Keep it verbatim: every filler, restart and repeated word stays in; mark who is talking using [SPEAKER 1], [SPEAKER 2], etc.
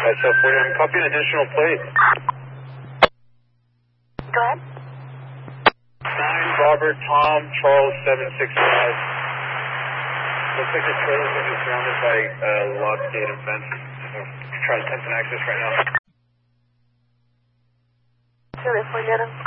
[SPEAKER 1] myself for you. I'm copying additional plate.
[SPEAKER 2] Go ahead.
[SPEAKER 1] nine Robert Tom Charles seven six five. Looks like the trailer's going to be surrounded by uh, lock gate and fence. So try to attempt an access right now.
[SPEAKER 2] Sure,